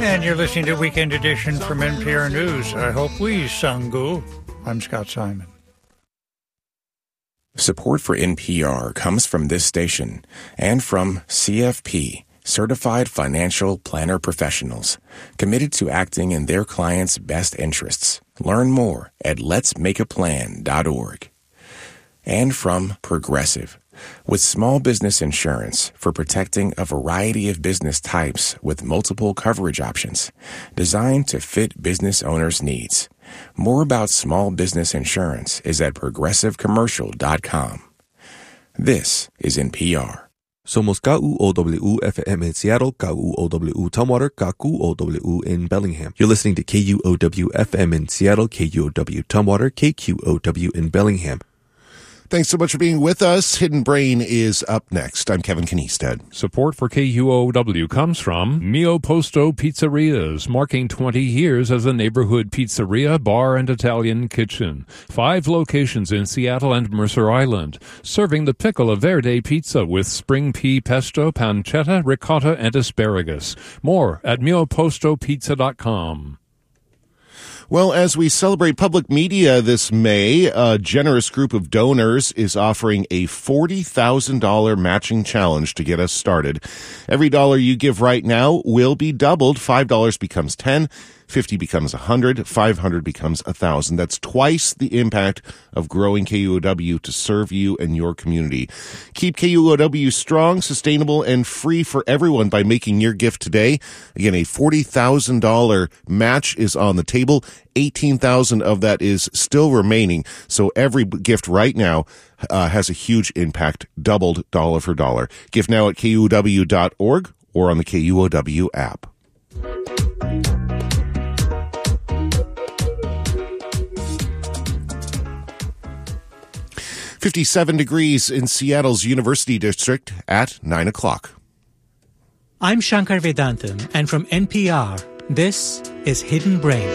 And you're listening to Weekend Edition from NPR News. I hope we, Sangu. I'm Scott Simon. Support for NPR comes from this station and from CFP, Certified Financial Planner Professionals, committed to acting in their clients' best interests. Learn more at letsmakeaplan.org. And from Progressive, with small business insurance for protecting a variety of business types with multiple coverage options, designed to fit business owners' needs. More about small business insurance is at progressivecommercial.com. This is NPR. Somos KUOW FM in Seattle, KUOW Tumwater, KUOW in Bellingham. You're listening to KUOW FM in Seattle, KUOW Tumwater, KQOW in Bellingham. Thanks so much for being with us. Hidden Brain is up next. I'm Kevin Kniestad. Support for KUOW comes from Mio Posto Pizzerias, marking 20 years as a neighborhood pizzeria, bar, and Italian kitchen. 5 locations in Seattle and Mercer Island, serving the Piccola Verde pizza with spring pea pesto, pancetta, ricotta, and asparagus. More at miopostopizza.com. Well, as we celebrate public media this May, a generous group of donors is offering a $40,000 matching challenge to get us started. Every dollar you give right now will be doubled. $5 becomes $10. 50 becomes 100, 500 becomes 1,000. That's twice the impact of growing KUOW to serve you and your community. Keep KUOW strong, sustainable, and free for everyone by making your gift today. Again, a $40,000 match is on the table. 18,000 of that is still remaining. So every gift right now has a huge impact, doubled dollar for dollar. Gift now at KUOW.org or on the KUOW app. .57 degrees in Seattle's University District at 9 o'clock. I'm Shankar Vedantam, and from NPR, this is Hidden Brain.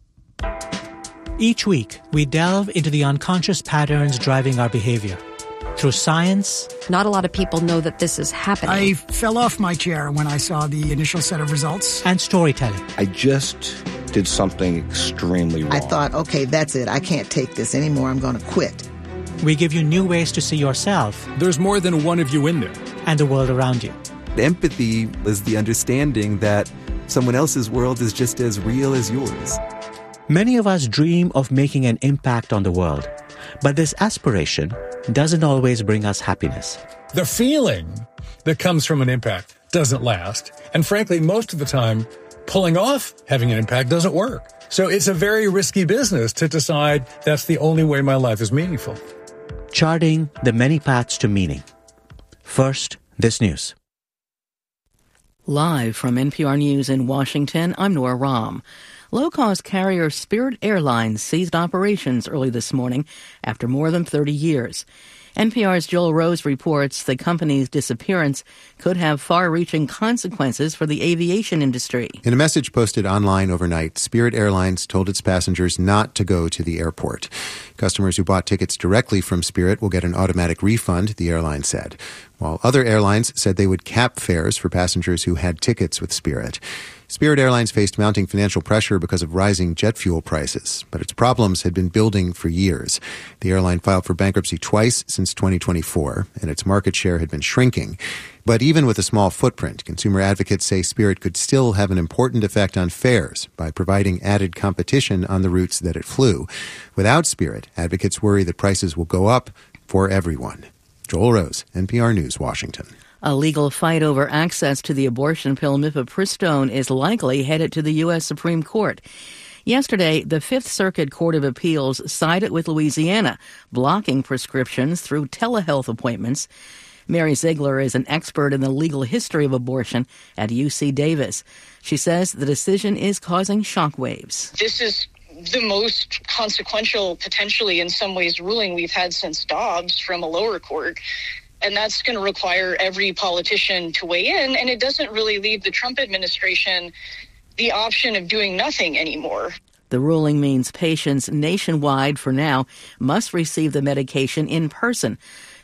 Each week, we delve into the unconscious patterns driving our behavior. Through science... Not a lot of people know that this is happening. I fell off my chair when I saw the initial set of results. And storytelling. I just did something extremely wrong. I thought, okay, that's it. I can't take this anymore. I'm going to quit. We give you new ways to see yourself. There's more than one of you in there. And the world around you. Empathy is the understanding that someone else's world is just as real as yours. Many of us dream of making an impact on the world. But this aspiration doesn't always bring us happiness. The feeling that comes from an impact doesn't last. And frankly, most of the time, pulling off having an impact doesn't work. So it's a very risky business to decide that's the only way my life is meaningful. Charting the many paths to meaning. First, this news. Live from NPR News in Washington, I'm Nora Rahm. Low-cost carrier Spirit Airlines ceased operations early this morning after more than 30 years. NPR's Joel Rose reports the company's disappearance could have far-reaching consequences for the aviation industry. In a message posted online overnight, Spirit Airlines told its passengers not to go to the airport. Customers who bought tickets directly from Spirit will get an automatic refund, the airline said, while other airlines said they would cap fares for passengers who had tickets with Spirit. Spirit Airlines faced mounting financial pressure because of rising jet fuel prices, but its problems had been building for years. The airline filed for bankruptcy twice since 2024, and its market share had been shrinking. But even with a small footprint, consumer advocates say Spirit could still have an important effect on fares by providing added competition on the routes that it flew. Without Spirit, advocates worry that prices will go up for everyone. Joel Rose, NPR News, Washington. A legal fight over access to the abortion pill mifepristone is likely headed to the U.S. Supreme Court. Yesterday, the Fifth Circuit Court of Appeals sided with Louisiana, blocking prescriptions through telehealth appointments. Mary Ziegler is an expert in the legal history of abortion at UC Davis. She says the decision is causing shockwaves. This is the most consequential, potentially in some ways, ruling we've had since Dobbs from a lower court. And that's going to require every politician to weigh in. And it doesn't really leave the Trump administration the option of doing nothing anymore. The ruling means patients nationwide, for now, must receive the medication in person.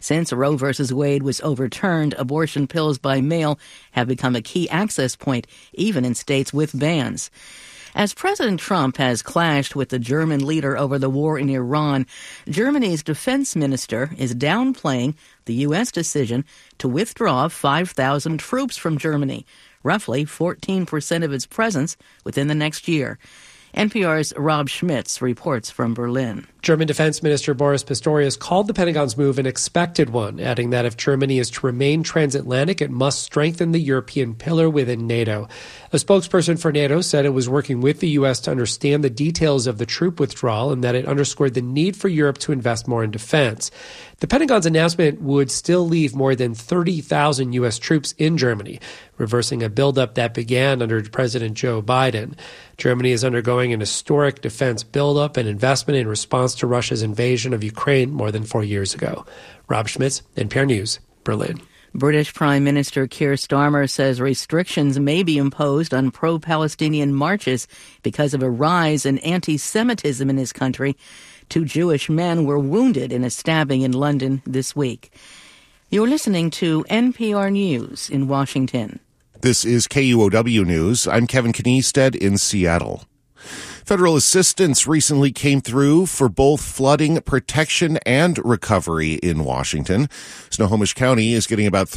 Since Roe v. Wade was overturned, abortion pills by mail have become a key access point, even in states with bans. As President Trump has clashed with the German leader over the war in Iran, Germany's defense minister is downplaying the U.S. decision to withdraw 5,000 troops from Germany, roughly 14% of its presence within the next year. NPR's Rob Schmitz reports from Berlin. German Defense Minister Boris Pistorius called the Pentagon's move an expected one, adding that if Germany is to remain transatlantic, it must strengthen the European pillar within NATO. A spokesperson for NATO said it was working with the U.S. to understand the details of the troop withdrawal and that it underscored the need for Europe to invest more in defense. The Pentagon's announcement would still leave more than 30,000 U.S. troops in Germany, reversing a buildup that began under President Joe Biden. Germany is undergoing an historic defense buildup and investment in response to Russia's invasion of Ukraine more than 4 years ago. Rob Schmitz, NPR News, Berlin. British Prime Minister Keir Starmer says restrictions may be imposed on pro-Palestinian marches because of a rise in anti-Semitism in his country. 2 Jewish men were wounded in a stabbing in London this week. You're listening to NPR News in Washington. This is KUOW News. I'm Kevin Kniested in Seattle. Federal assistance recently came through for both flooding protection and recovery in Washington. Snohomish County is getting about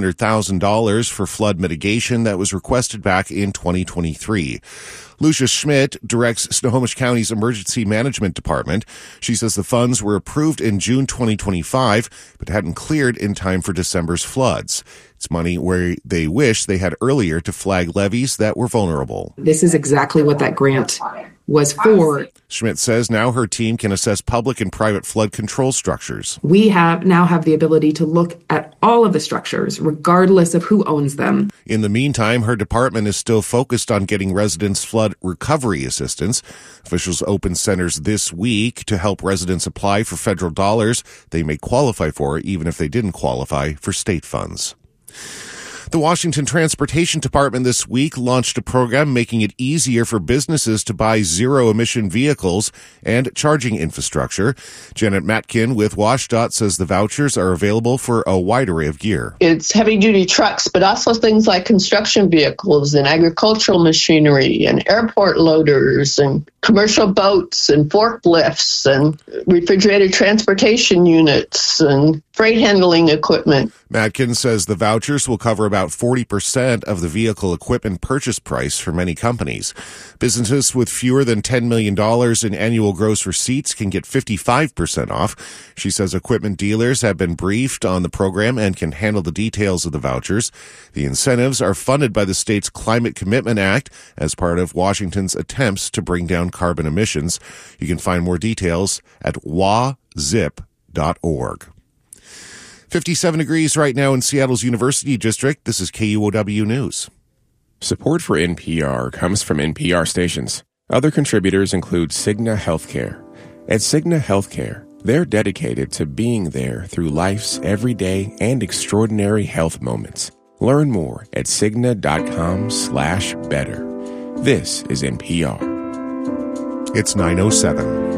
$300,000 for flood mitigation that was requested back in 2023. Lucia Schmidt directs Snohomish County's Emergency Management Department. She says the funds were approved in June 2025, but hadn't cleared in time for December's floods. It's money where they wish they had earlier to flag levees that were vulnerable. This is exactly what that grant was for. Schmidt says now her team can assess public and private flood control structures. We now have the ability to look at all of the structures, regardless of who owns them. In the meantime, her department is still focused on getting residents flood recovery assistance. Officials opened centers this week to help residents apply for federal dollars they may qualify for, even if they didn't qualify for state funds. The Washington Transportation Department this week launched a program making it easier for businesses to buy zero-emission vehicles and charging infrastructure. Janet Matkin with WashDOT says the vouchers are available for a wide array of gear. It's heavy-duty trucks, but also things like construction vehicles and agricultural machinery and airport loaders and commercial boats and forklifts and refrigerated transportation units and freight handling equipment. Matkin says the vouchers will cover about 40% of the vehicle equipment purchase price for many companies. Businesses with fewer than $10 million in annual gross receipts can get 55% off. She says equipment dealers have been briefed on the program and can handle the details of the vouchers. The incentives are funded by the state's Climate Commitment Act as part of Washington's attempts to bring down carbon emissions. You can find more details at wazip.org. 57 degrees right now in Seattle's University District. This is KUOW News. Support for NPR comes from NPR stations. Other contributors include Cigna Healthcare. At Cigna Healthcare, they're dedicated to being there through life's everyday and extraordinary health moments. Learn more at Cigna.com/better. This is NPR. It's 9:07.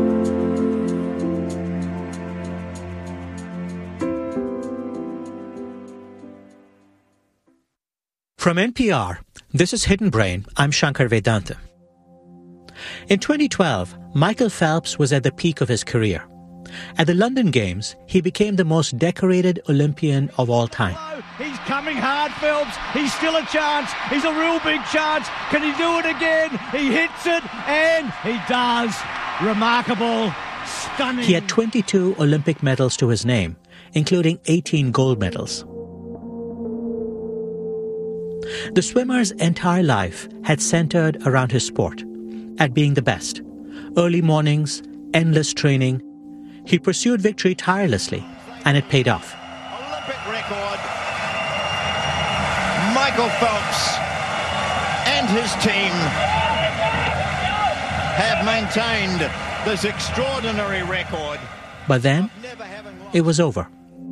From NPR, this is Hidden Brain. I'm Shankar Vedanta. In 2012, Michael Phelps was at the peak of his career. At the London Games, he became the most decorated Olympian of all time. He's coming hard, Phelps. He's still a chance. He's a real big chance. Can he do it again? He hits it, and he does. Remarkable, stunning. He had 22 Olympic medals to his name, including 18 gold medals. The swimmer's entire life had centered around his sport, at being the best. Early mornings, endless training. He pursued victory tirelessly, and it paid off. Olympic record. Michael Phelps and his team have maintained this extraordinary record. But then, it was over.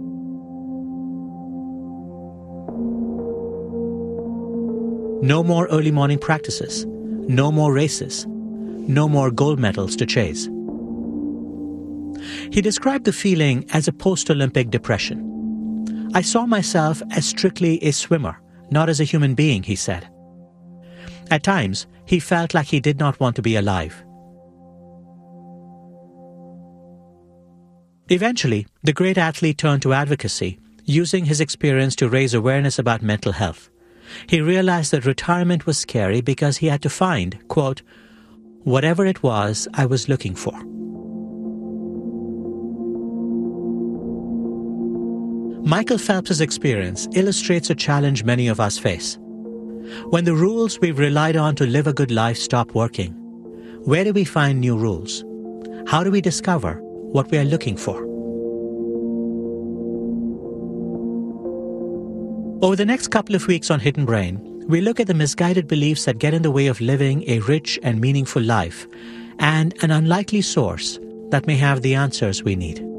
No more early morning practices, no more races, no more gold medals to chase. He described the feeling as a post-Olympic depression. I saw myself as strictly a swimmer, not as a human being, he said. At times, he felt like he did not want to be alive. Eventually, the great athlete turned to advocacy, using his experience to raise awareness about mental health. He realized that retirement was scary because he had to find, quote, whatever it was I was looking for. Michael Phelps's experience illustrates a challenge many of us face. When the rules we've relied on to live a good life stop working, where do we find new rules? How do we discover what we are looking for? Over the next couple of weeks on Hidden Brain, we look at the misguided beliefs that get in the way of living a rich and meaningful life, and an unlikely source that may have the answers we need.